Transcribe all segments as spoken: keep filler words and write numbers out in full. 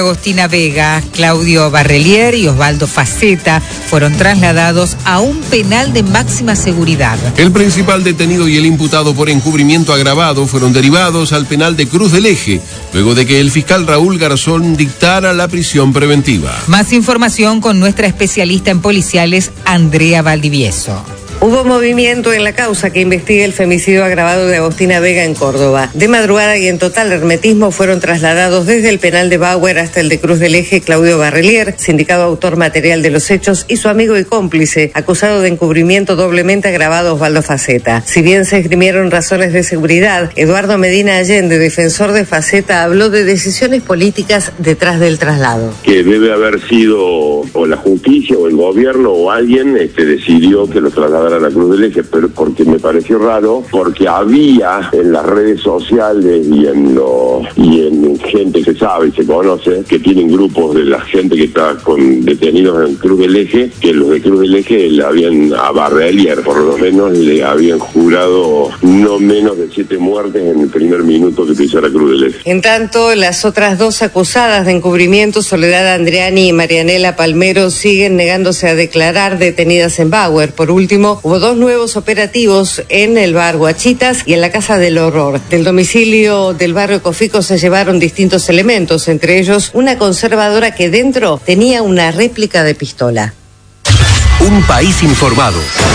Agostina Vega, Claudio Barrelier y Osvaldo Faceta fueron trasladados a un penal de máxima seguridad. El principal detenido y el imputado por encubrimiento agravado fueron derivados al penal de Cruz del Eje, luego de que el fiscal Raúl Garzón dictara la prisión preventiva. Más información con nuestra especialista en policiales, Andrea Valdivieso. Hubo movimiento en la causa que investiga el femicidio agravado de Agostina Vega en Córdoba. De madrugada y en total hermetismo fueron trasladados desde el penal de Bauer hasta el de Cruz del Eje Claudio Barrelier, sindicado autor material de los hechos, y su amigo y cómplice, acusado de encubrimiento doblemente agravado Osvaldo Faceta. Si bien se esgrimieron razones de seguridad, Eduardo Medina Allende, defensor de Faceta, habló de decisiones políticas detrás del traslado. Que debe haber sido o la justicia o el gobierno o alguien este, decidió que los trasladaran a la Cruz del Eje, pero porque me pareció raro, porque había en las redes sociales y en lo, y en gente que sabe y se conoce, que tienen grupos de la gente que está con detenidos en Cruz del Eje, que los de Cruz del Eje le habían, a Barrelier por lo menos, le habían jurado no menos de siete muertes en el primer minuto que pisara Cruz del Eje. En tanto, las otras dos acusadas de encubrimiento, Soledad Andreani y Marianela Palmero, siguen negándose a declarar, detenidas en Bauer. Por último, hubo dos nuevos operativos en el bar Guachitas y en la Casa del Horror. Del domicilio del barrio Cofico se llevaron distintos elementos, entre ellos una conservadora que dentro tenía una réplica de pistola. Un país informado.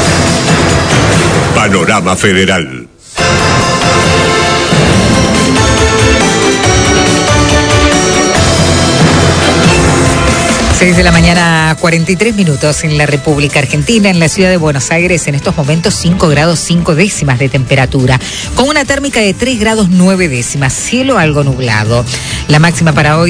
Panorama Federal. seis de la mañana, cuarenta y tres minutos en la República Argentina, en la ciudad de Buenos Aires, en estos momentos cinco grados cinco décimas de temperatura, con una térmica de tres grados nueve décimas, cielo algo nublado. La máxima para hoy